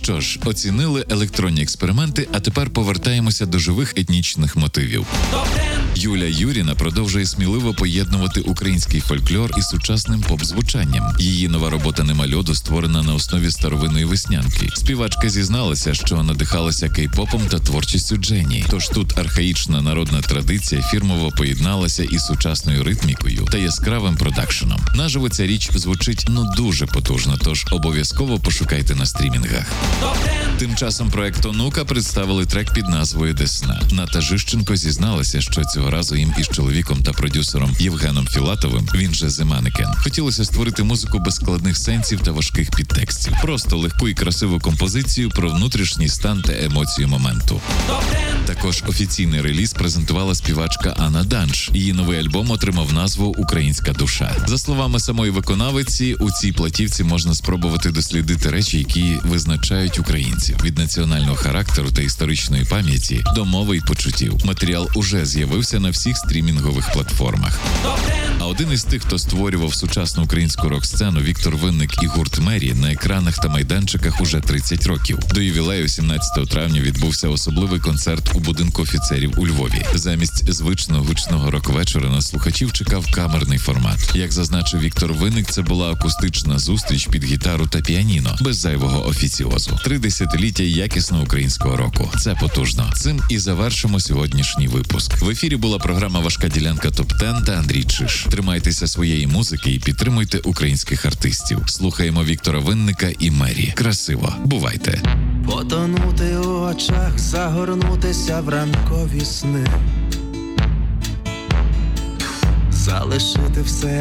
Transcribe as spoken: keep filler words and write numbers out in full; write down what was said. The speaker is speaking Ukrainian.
Що ж, оцінили електронні експерименти, а тепер повертаємося до живих етнічних мотивів. Юля Юріна продовжує сміливо поєднувати український фольклор із сучасним поп-звучанням. Її нова робота «Нема льоду» створена на основі старовинної веснянки. Співачка зізналася, що надихалася кей-попом та творчістю Джені. Тож тут архаїчна народна традиція фірмово поєдналася із сучасною ритмікою та яскравим продакшеном. Наживо ця річ звучить ну дуже потужно, тож обов'язково пошукайте на стрімінгах. Тим часом проект «Онука» представили трек під назвою «Десна». Ната Жищенко зізналася, що цього разу їм із чоловіком та продюсером Євгеном Філатовим, він же The Mannequin, хотілося створити музику без складних сенсів та важких підтекстів. Просто легку і красиву композицію про внутрішній стан та емоцію моменту. Також офіційний реліз презентувала співачка Анна Данш. Її новий альбом отримав назву «Українська душа». За словами самої виконавиці, у цій платівці можна спробувати дослідити речі, які визначають українців. Від національного характеру та історичної пам'яті до мови й почуттів. Матеріал уже з'явився на всіх стрімінгових платформах. А один із тих, хто створював сучасну українську рок-сцену, Віктор Винник і гурт «Мері», на екранах та майданчиках уже тридцять років. До ювілею сімнадцятого травня відбувся особливий концерт у будинку офіцерів у Львові. Замість звичного гучного рок-вечора на слухачів чекав камерний формат. Як зазначив Віктор Винник, це була акустична зустріч під гітару та піаніно, без зайвого офіціозу. Три десятиліття якісного українського року. Це потужно. Цим і завершимо сьогоднішній випуск. В ефірі була програма «Важка ділянка топ десять» та Андрій Чиш. Тримайтеся своєї музики і підтримуйте українських артистів. Слухаємо Віктора Винника і Мері. Красиво. Бувайте. Потонути у очах, загорнутися в ранкові сни, залишити все